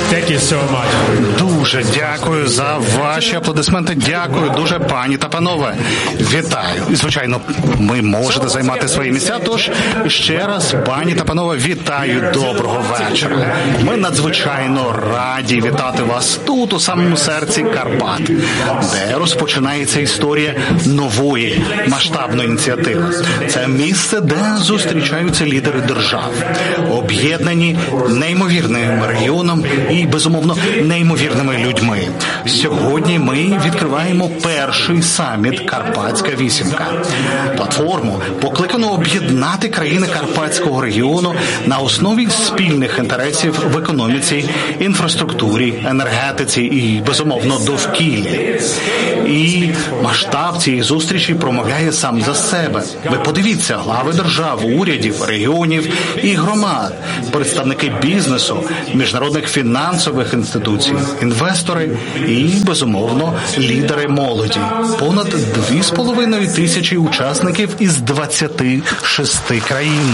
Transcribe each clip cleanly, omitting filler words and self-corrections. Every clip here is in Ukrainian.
Thank you so much. Дуже дякую за ваші аплодисменти. Дякую дуже, пані та панове. Вітаю. І, звичайно, ви можете займати свої місця, тож ще раз, пані та панове, вітаю, доброго вечора. Ми надзвичайно раді вітати вас тут, у самому серці Карпат, де розпочинається історія нової масштабної ініціативи. Це місце, де зустрічаються лідери держав, об'єднані неймовірним регіоном і, безумовно, неймовірними людьми. Сьогодні ми відкриваємо перший саміт «Карпатська вісімка». Платформу, покликану об'єднати країни Карпатського регіону на основі спільних інтересів в економіці, інфраструктурі, енергетиці і, безумовно, довкіллі. І масштаб цієї зустрічі промовляє сам за себе. Ви подивіться, глави держав, урядів, регіонів і громад, представники бізнесу, міжнародних фінансових інституцій, інвестори і, безумовно, лідери молоді. Понад 2,5 тисячі учасників із 26 країн.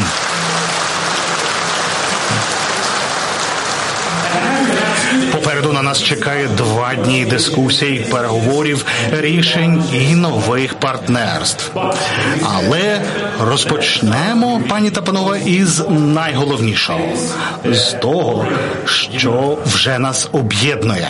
Попереду на нас чекає 2 дні дискусій, переговорів, рішень і нових партнерств. Але розпочнемо, пані та панове, із найголовнішого. З того, що вже нас об'єднує.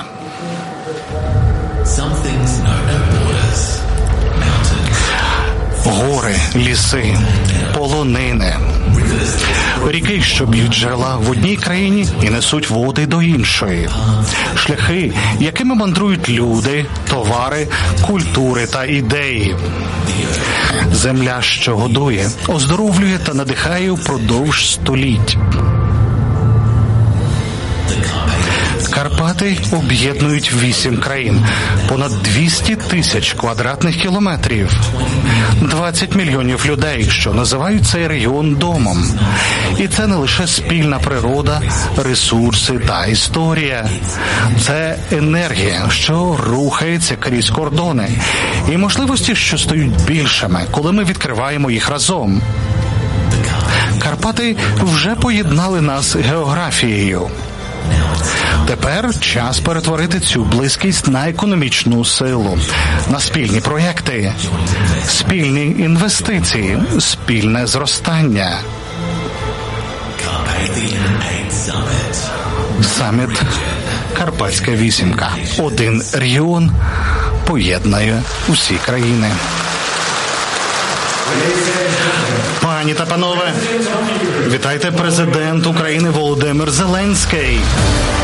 Гори, ліси, полонини, ріки, що б'ють джерела в одній країні і несуть води до іншої. Шляхи, якими мандрують люди, товари, культури та ідеї. Земля, що годує, оздоровлює та надихає впродовж століть. Карпати об'єднують 8 країн, понад 200 тисяч квадратних кілометрів, 20 мільйонів людей, що називають цей регіон домом. І це не лише спільна природа, ресурси та історія. Це енергія, що рухається крізь кордони, і можливості, що стають більшими, коли ми відкриваємо їх разом. Карпати вже поєднали нас географією. Тепер час перетворити цю близькість на економічну силу, на спільні проєкти, спільні інвестиції, спільне зростання. Саміт «Карпатська вісімка». Один регіон поєднує усі країни. Пані та панове, вітайте президент України Володимир Зеленський.